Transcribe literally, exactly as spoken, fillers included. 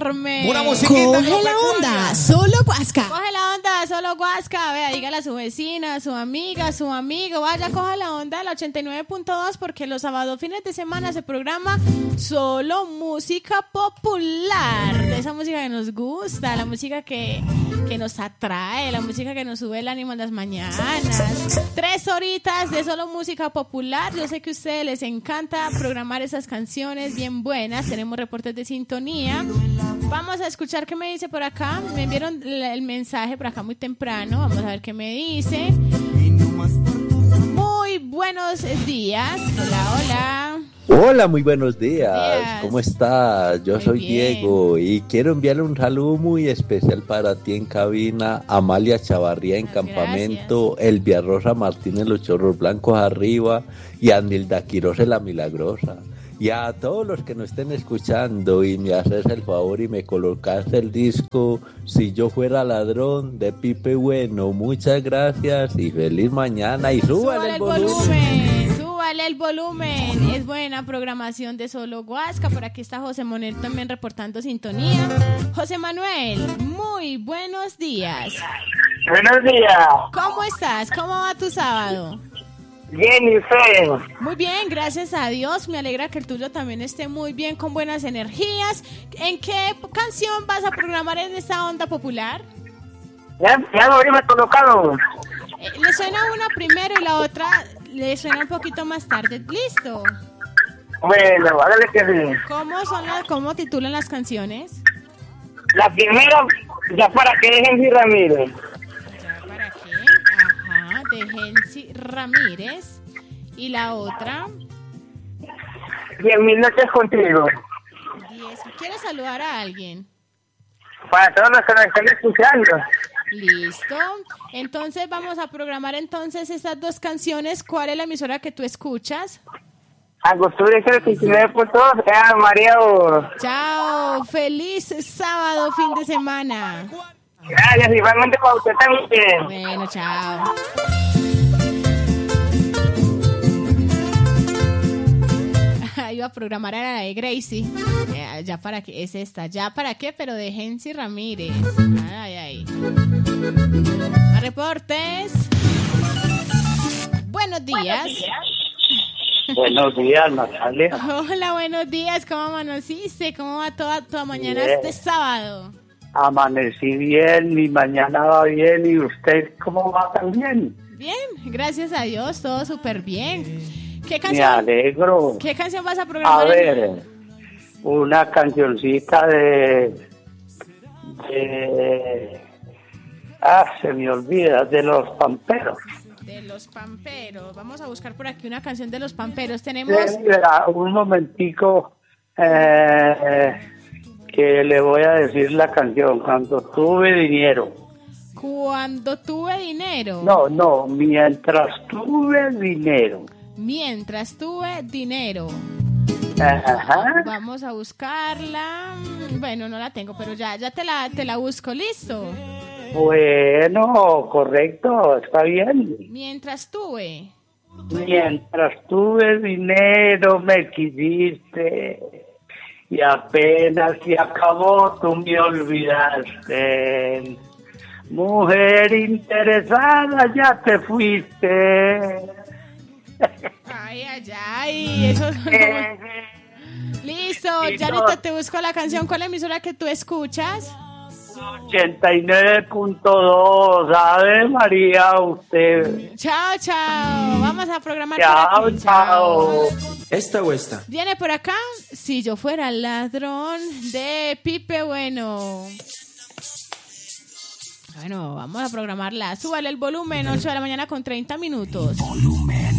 informe. Una musiquita. Coge la onda, solo Guasca. Coge la onda, solo Guasca. Vea, dígale a su vecina, a su amiga, a su amigo. Vaya, coja la onda de la ochenta y nueve punto dos porque los sábados, fines de semana, se programa solo música popular. De esa música que nos gusta, la música que, que nos atrae, la música que nos sube el ánimo en las mañanas. Tres horitas de solo música popular. Yo sé que a ustedes les encanta programar esas canciones bien buenas. Tenemos reportes de sintonía. Vamos a escuchar qué me dice por acá. Me enviaron el mensaje por acá muy temprano. Vamos a ver qué me dice. Muy buenos días. Hola, hola. Hola, muy buenos días. días. ¿Cómo estás? Yo Muy soy bien. Diego y quiero enviarle un saludo muy especial para ti en cabina, Amalia Chavarría en Gracias. campamento, Elvia Rosa Martínez Los Chorros Blancos arriba y Anilda Quiroz la Milagrosa. Y a todos los que nos estén escuchando y me haces el favor y me colocas el disco Si yo fuera ladrón de Pipe Bueno. Muchas gracias y feliz mañana y súbale Súbale el el volumen. volumen, súbale el volumen. Es buena programación de Solo Guasca. Por aquí está José Manuel también reportando sintonía. José Manuel, muy buenos días. Buenos días. ¿Cómo estás? ¿Cómo va tu sábado? Bien, ¿y usted? Muy bien, gracias a Dios. Me alegra que el tuyo también esté muy bien, con buenas energías. ¿En qué canción vas a programar en esta onda popular? Ya, ya lo habría colocado. Eh, le suena una primero y la otra le suena un poquito más tarde. ¿Listo? Bueno, hágale que sí. ¿Cómo son las, cómo titulan las canciones? La primera, ya para que dejen si Ramírez. ¿Ya para qué? Ajá, de Gensi Ramírez. Y la otra, Diez mil noches contigo. diez. ¿Quieres saludar a alguien? Para todos los que nos están escuchando. Listo. Entonces vamos a programar entonces estas dos canciones. ¿Cuál es la emisora que tú escuchas? Angostura setenta y nueve punto dos, eh, María. O- Chao. Feliz sábado, fin de semana. Gracias, igualmente para usted también. Bueno, chao. Iba a programar a la de Gracie. Ya, ya para qué es esta. Ya para qué, pero de Gensi Ramírez. Ay, ay. A reportes. Buenos días. Buenos días, Natalia. Hola, buenos días. ¿Cómo amaneciste? ¿Cómo va toda tu mañana Bien. este sábado? Amanecí bien, mi mañana va bien y usted cómo va también. Bien, gracias a Dios, todo súper bien. ¿Qué Me canción, alegro. ¿Qué canción vas a A programar? ver, una cancioncita de, de ah, se me olvida, de los Pamperos. De los Pamperos. Vamos a buscar por aquí una canción de los Pamperos. Tenemos... Verá, un momentico eh, que le voy a decir la canción, cuando tuve dinero. Cuando tuve dinero. No, no, mientras tuve dinero. Mientras tuve dinero. Ajá. Vamos a buscarla. Bueno, no la tengo, pero ya, ya te la, te la busco. ¿Listo? Bueno, correcto, está bien. Mientras tuve. Mientras tuve dinero me quisiste y apenas se acabó tú me olvidaste. Mujer interesada ya te fuiste. Ay, ay, ay. Eso Listo, ya ahorita te busco la canción. ¿Cuál es la emisora que tú escuchas? ochenta y nueve punto dos, Ave María, usted. Chao, chao. Vamos a programar. Chao, por aquí. chao. ¿Esta o esta? Viene por acá. Si yo fuera ladrón de Pipe Bueno. Bueno, vamos a programarla. Súbale el volumen, ocho de la mañana con treinta minutos. Volumen.